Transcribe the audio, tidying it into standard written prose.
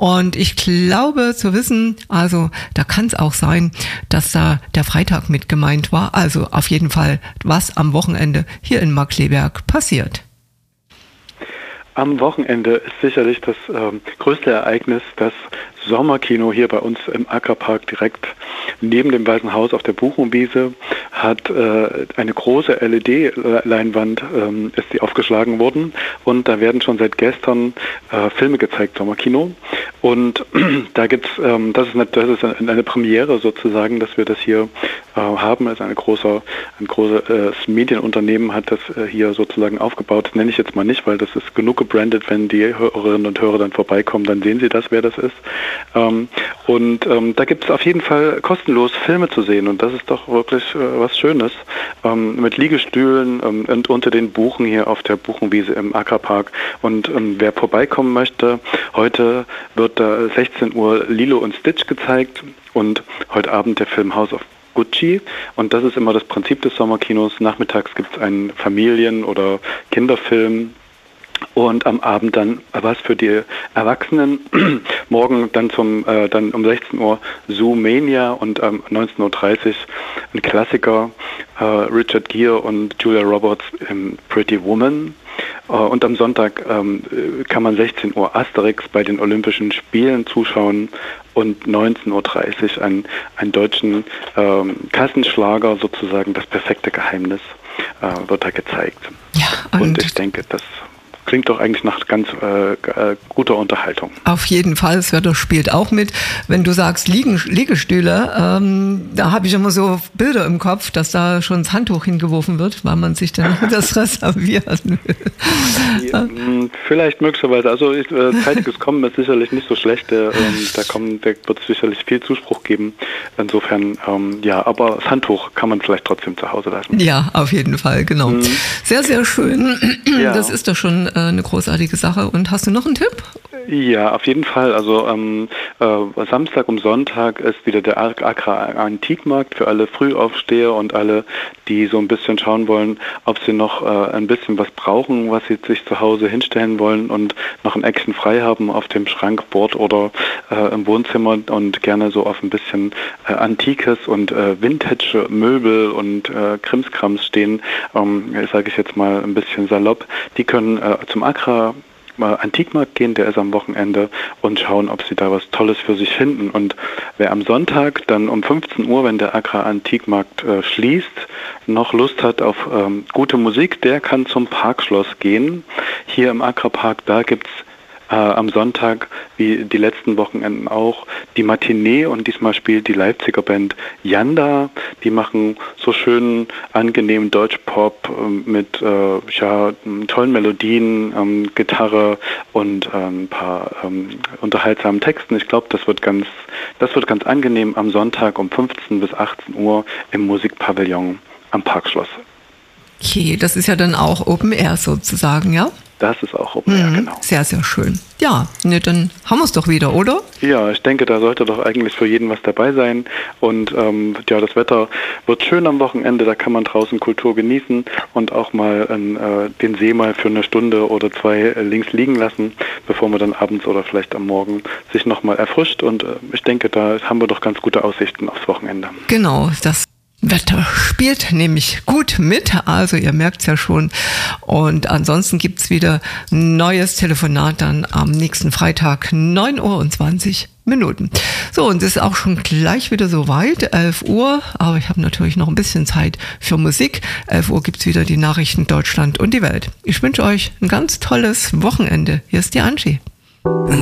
Und ich glaube zu wissen, also da kann es auch sein, dass da der Freitag mit gemeint war. Also auf jeden Fall, was am Wochenende hier in Markkleeberg passiert. Am Wochenende ist sicherlich das größte Ereignis das Sommerkino hier bei uns im Ackerpark direkt neben dem Weißen Haus auf der Buchenwiese hat eine große LED-Leinwand ist die aufgeschlagen worden und da werden schon seit gestern Filme gezeigt, Sommerkino. Und da gibt's, das ist eine Premiere sozusagen, dass wir das hier haben. Also ein großes Medienunternehmen hat das hier sozusagen aufgebaut. Das nenne ich jetzt mal nicht, weil das ist genug gebrandet. Wenn die Hörerinnen und Hörer dann vorbeikommen, dann sehen sie das, wer das ist. Da gibt es auf jeden Fall kostenlos Filme zu sehen und das ist doch wirklich was Schönes. Mit Liegestühlen und unter den Buchen hier auf der Buchenwiese im Ackerpark. Und wer vorbeikommen möchte, heute wird da 16 Uhr Lilo und Stitch gezeigt und heute Abend der Film House of Gucci. Und das ist immer das Prinzip des Sommerkinos. Nachmittags gibt es einen Familien- oder Kinderfilm. Und am Abend dann was für die Erwachsenen. Morgen dann dann um 16 Uhr Zoomania und 19:30 Uhr ein Klassiker, Richard Gere und Julia Roberts im Pretty Woman. Und am Sonntag kann man 16 Uhr Asterix bei den Olympischen Spielen zuschauen und 19:30 Uhr einen deutschen Kassenschlager, sozusagen das perfekte Geheimnis, wird da gezeigt. Ja, und ich denke, das klingt doch eigentlich nach ganz guter Unterhaltung. Auf jeden Fall, das Wetter spielt auch mit. Wenn du sagst Liegestühle, da habe ich immer so Bilder im Kopf, dass da schon das Handtuch hingeworfen wird, weil man sich dann das reservieren will. Ja, vielleicht möglicherweise. Also zeitiges Kommen ist sicherlich nicht so schlecht. Da wird es sicherlich viel Zuspruch geben. Insofern, aber das Handtuch kann man vielleicht trotzdem zu Hause lassen. Ja, auf jeden Fall, genau. Sehr, sehr schön. Ja. Das ist doch schon eine großartige Sache. Und hast du noch einen Tipp? Ja, auf jeden Fall. Also am Samstag und Sonntag ist wieder der Accra Antikmarkt für alle Frühaufsteher und alle, die so ein bisschen schauen wollen, ob sie noch ein bisschen was brauchen, was sie sich zu Hause hinstellen wollen und noch ein Eckchen frei haben auf dem Schrankbord oder im Wohnzimmer und gerne so auf ein bisschen Antikes und Vintage Möbel und Krimskrams stehen, sage ich jetzt mal ein bisschen salopp. Die können zum Accra Antikmarkt gehen, der ist am Wochenende, und schauen, ob sie da was Tolles für sich finden. Und wer am Sonntag dann um 15 Uhr, wenn der Accra Antikmarkt schließt, noch Lust hat auf gute Musik, der kann zum Parkschloss gehen. Hier im Accra Park, da gibt's am Sonntag, wie die letzten Wochenenden auch, die Matinee, und diesmal spielt die Leipziger Band Yanda. Die machen so schönen, angenehmen Deutschpop mit tollen Melodien, Gitarre und ein paar unterhaltsamen Texten. Ich glaube, das wird ganz angenehm am Sonntag um 15 bis 18 Uhr im Musikpavillon am Parkschloss. Okay, das ist ja dann auch Open Air sozusagen, ja? Das ist auch Open Air, genau. Sehr, sehr schön. Ja, dann haben wir es doch wieder, oder? Ja, ich denke, da sollte doch eigentlich für jeden was dabei sein. Und das Wetter wird schön am Wochenende, da kann man draußen Kultur genießen und auch mal den See mal für eine Stunde oder zwei links liegen lassen, bevor man dann abends oder vielleicht am Morgen sich nochmal erfrischt. Und ich denke, da haben wir doch ganz gute Aussichten aufs Wochenende. Genau, das Wetter spielt nämlich gut mit, also ihr merkt es ja schon. Und ansonsten gibt es wieder ein neues Telefonat dann am nächsten Freitag, 9:20 Uhr. So, und es ist auch schon gleich wieder soweit, 11 Uhr, aber ich habe natürlich noch ein bisschen Zeit für Musik. 11 Uhr gibt es wieder die Nachrichten Deutschland und die Welt. Ich wünsche euch ein ganz tolles Wochenende. Hier ist die Angie.